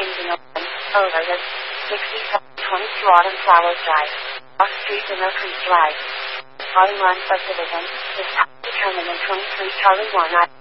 in Oakland, over the 6722 Autumn Flowers Drive, off Street in Oak Creek Drive. Autumn Run Subdivision, is determined in 23 Charlie 1.